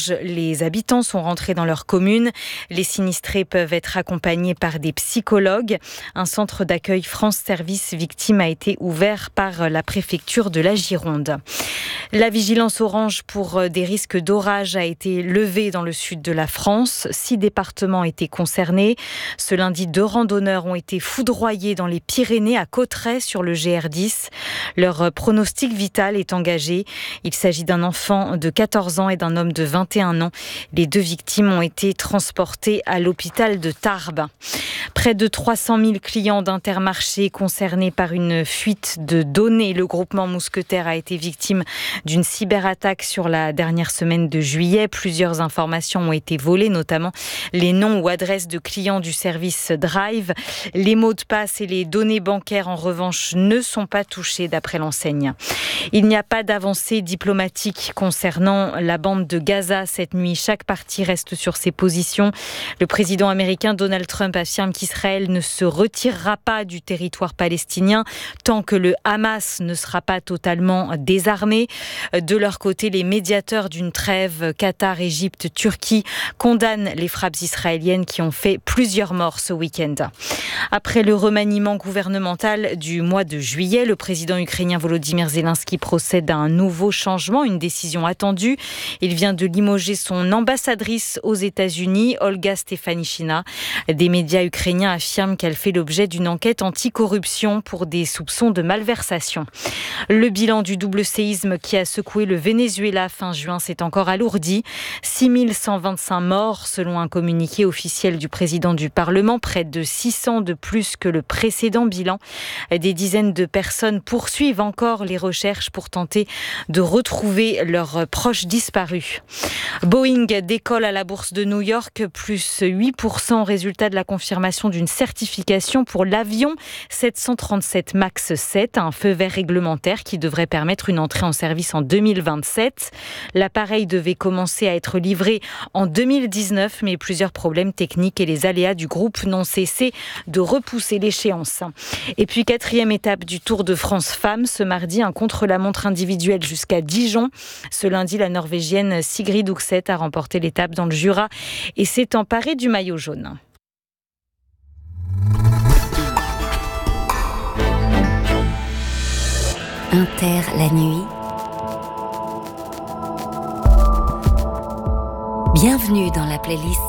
Bourges, les habitants sont rentrés dans leur commune. Les sinistrés peuvent être accompagnés par des psychologues. Un centre d'accueil France Service Victimes a été ouvert par la préfecture de la Gironde. La vigilance orange pour des risques d'orage a été levée dans le sud de la France. 6 départements étaient concernés. Ce lundi, 2 randonneurs ont été foudroyés dans les Pyrénées à Cauterets sur le GR10. Leur pronostic vital est engagé. Il s'agit d'un enfant de 14 ans et d'un homme de 21 ans. Les 2 victimes ont été transportées à l'hôpital de Tarbes. Près de 300 000 clients d'Intermarché concernés par une fuite de données. Le groupement Mousquetaire a été victime d'une cyberattaque sur la dernière semaine de juillet. Plusieurs informations ont été volées, notamment les noms ou adresses de clients du service Drive. Les mots de passe et les données bancaires, en revanche, ne sont pas touchés d'après l'enseigne. Il n'y a pas d'avancée diplomatique concernant la bande de Gaza cette nuit. Chaque partie reste sur ses positions. Le président américain Donald Trump affirme qu'Israël ne se retirera pas du territoire palestinien tant que le Hamas ne sera pas totalement désarmé. De leur côté, les médiateurs d'une trêve, Qatar, Égypte, Turquie, condamnent les frappes israéliennes qui ont fait plusieurs morts ce week-end. Après le remaniement gouvernemental du mois de juillet, le président ukrainien Volodymyr Zelensky procède à un nouveau changement, une décision attendue. Il vient de limoger son ambassadrice aux États-Unis, Olga Stefanichina. Des médias ukrainiens affirment qu'elle fait l'objet d'une enquête anticorruption pour des soupçons de malversation. Le bilan du double séisme qui a secoué le Venezuela fin juin s'est encore alourdi. 6 125 morts selon un communiqué officiel du président du Parlement, près de 600 de plus que le précédent bilan. Des dizaines de personnes poursuivent encore les recherches pour tenter de retrouver leurs proches disparus. Boeing décolle à la bourse de New York, plus 8%, résultat de la confirmation d'une certification pour l'avion 737 MAX 7, un feu vert réglementaire qui devrait permettre une entrée en service en 2027. L'appareil devait commencer à être livré en 2019, mais plusieurs problèmes techniques et les aléas du groupe n'ont cessé de repousser l'échéance. Et puis 4e étape du Tour de France Femmes. Ce mardi, un contre-la-montre individuel jusqu'à Dijon. Ce lundi, la Norvégienne Sigrid Undset a remporté l'étape dans le Jura et s'est emparée du maillot jaune. Inter la nuit. Bienvenue dans la playlist